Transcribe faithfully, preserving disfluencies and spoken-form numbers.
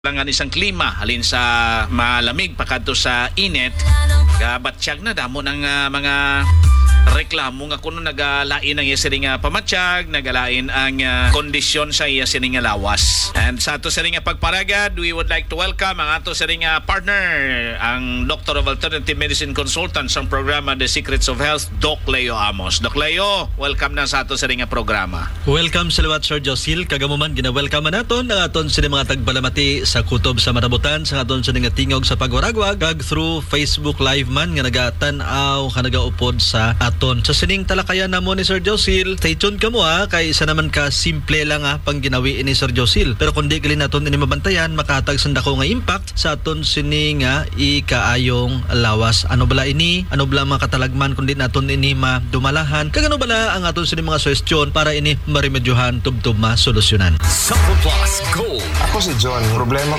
Langan isang klima halin sa malamig pakadto sa init gabatsyag na damo ng uh, mga reklamo nga kuno nagalain ang iya sining uh, pamatsyag nagalain ang uh, kondisyon sa iya sining lawas. And sa ato sining pagparagad, we would like to welcome ang ato sining uh, partner, ang Doctor of Alternative Medicine Consultant sa programa The Secrets of Health, Doc Leo Amos. Doc Leo, welcome na sa ato sining programa. Welcome sa liwat Sir Josil, kagamuman gina-welcome naton ang aton sining mga tagbalamati sa kutob sa marabutan sa aton sining tingog sa pagwaragwag kag through Facebook Live man nga nagatan-aw ka nagaupod sa aton sa sining talakayan namo ni Sir Josil. Stay tuned ka mo ha, kay isa naman ka simple lang ha pang ginawi ni Sir Josil, pero kundi gali naton ini mabantayan makahatag sa dako nga impact sa aton sining nga ikaayong lawas. Ano bala ini, ano bala mga katalagman kundi naton ini madumalahan, kag ano bala ang aton sining mga suwestyon para ini maremedyohan tubtub ma solusyonan. Suppleplus Gold. Ako si John. Problema